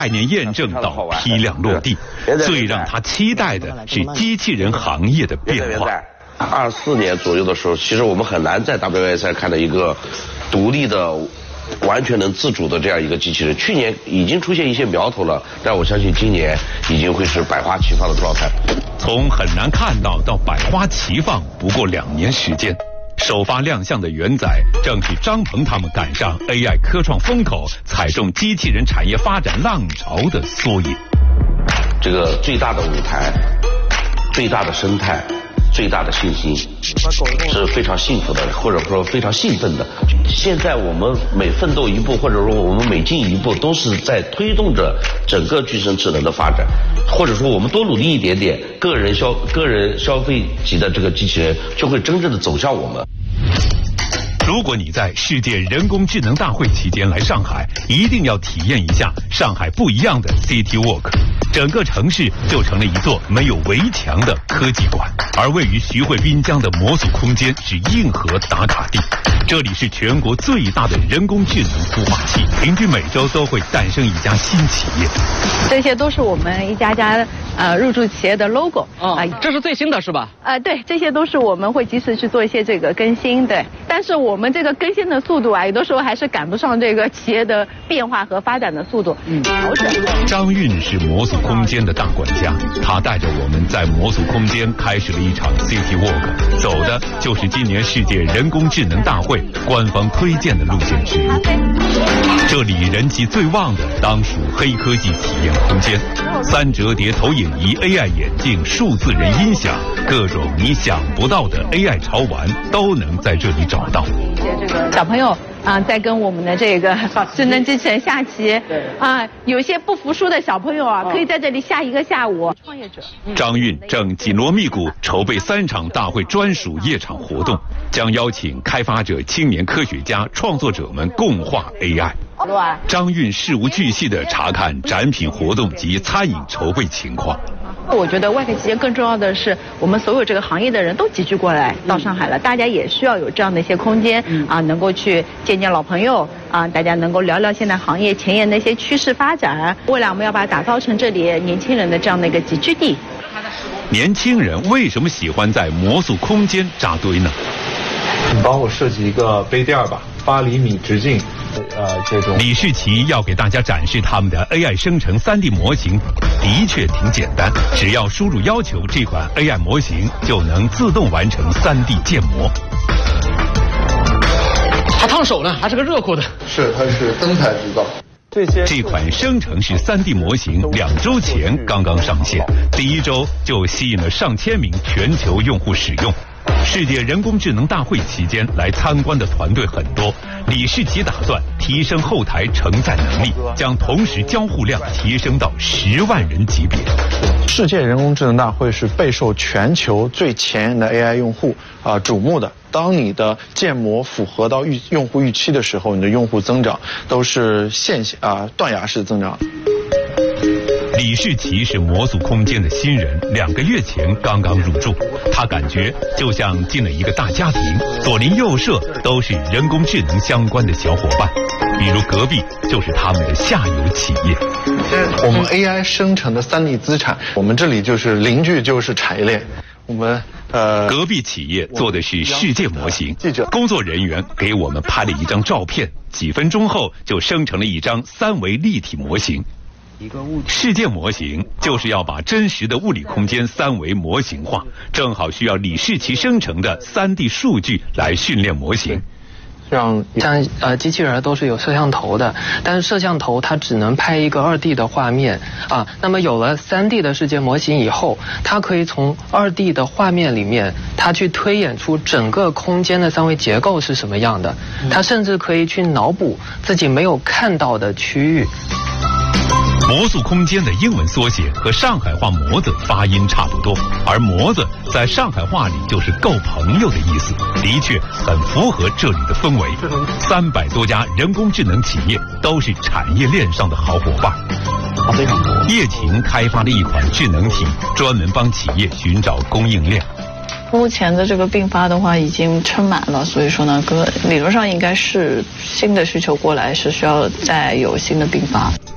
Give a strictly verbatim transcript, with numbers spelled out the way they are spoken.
概念验证到批量落地，最让他期待的是机器人行业的变化。 二四年左右的时候，其实我们很难在 W A S I 看到一个独立的、完全能自主的这样一个机器人。去年已经出现一些苗头了，但我相信今年已经会是百花齐放的状态。 从很难看到到百花齐放，不过两年时间。首发亮相的元载，正是张鹏他们赶上 A I 科创风口，踩中机器人产业发展浪潮的缩影。 这个最大的舞台，最大的生态，最大的信心，是非常幸福的，或者说非常兴奋的。现在我们每奋斗一步，或者说我们每进一步，都是在推动着整个具身智能的发展。或者说我们多努力一点点，个人消个人消费级的这个机器人就会真正的走向我们。 如果你在世界人工智能大会期间来上海，一定要体验一下上海不一样的 City Walk。整个城市就成了一座没有围墙的科技馆，而位于徐汇滨江的魔术空间是硬核打卡地。这里是全国最大的人工智能孵化器，平均每周都会诞生一家新企业。 这些都是我们一家家呃入驻企业的 logo 啊、呃，这是最新的是吧？ 呃，对，这些都是我们会及时去做一些这个更新，对。但是我们这个更新的速度啊，有的时候还是赶不上这个企业的变化和发展的速度。嗯，调整。 张韵是魔术空间的大管家，他带着我们在魔术空间开始了一场 City Walk， 走的就是今年世界人工智能大会官方推荐的路线之一。这里人气最旺的当属黑科技体验空间，三折叠投影仪、A I 眼镜、数字人音响，各种你想不到的 A I 潮玩都能在这里找到。 小朋友啊、呃，在跟我们的这个智能机器人下棋啊、呃，有些不服输的小朋友啊，可以在这里下一个下午。创业者张韵正紧锣密鼓筹备三场大会专属夜场活动，将邀请开发者、青年科学家、创作者们共话 A I。张韵事无巨细地查看展品活动及餐饮筹备情况。 我觉得外科企业更重要的是，我们所有这个行业的人都集聚过来到上海了，大家也需要有这样的一些空间啊，能够去见见老朋友啊，大家能够聊聊现在行业前沿的一些趋势发展。未来我们要把它打造成这里年轻人的这样的一个集聚地。 年轻人为什么喜欢在魔术空间扎堆呢？ 你帮我设计一个杯垫吧，八厘米直径。呃，这种李世奇要给大家展示他们的 A I 生成 三 D 模型，的确挺简单，只要输入要求，这款 A I 模型就能自动完成 三 D 建模。 还烫手呢，还是个热乎的。 是，它是灯台制造。 这些这款生成式 三 D 模型两周前刚刚上线，第一周就吸引了上千名全球用户使用。世界人工智能大会期间来参观的团队很多，李世奇打算提升后台承载能力，将同时交互量提升到十万人级别。 世界人工智能大会是备受全球最前沿的 A I 用户啊、呃、瞩目的。当你的建模符合到预用户预期的时候，你的用户增长都是线性啊断崖式增长。 李世奇是魔术空间的新人，两个月前刚刚入驻，他感觉就像进了一个大家庭，左邻右舍都是人工智能相关的小伙伴，比如隔壁就是他们的下游企业。 我们 A I 生成的 三 D 资产，我们这里就是邻居就是产业链。我们呃， 隔壁企业做的是世界模型，工作人员给我们拍了一张照片，几分钟后就生成了一张三维立体模型。世界模型就是要把真实的物理空间三维模型化，正好需要李世奇生成的 三 D 数据来训练模型。 像像呃机器人都是有摄像头的，但是摄像头它只能拍一个二 D 的画面啊。那么有了三 D 的世界模型以后，它可以从二 D 的画面里面，它去推演出整个空间的三维结构是什么样的。它甚至可以去脑补自己没有看到的区域。 魔术空间的英文缩写和上海话模子发音差不多，而模子在上海话里就是够朋友的意思，的确很符合这里的氛围。三百多家人工智能企业都是产业链上的好伙伴。 非常多。 叶勤开发了一款智能体，专门帮企业寻找供应链。 目前的这个并发的话已经撑满了，所以说呢，理论上应该是新的需求过来是需要再有新的并发。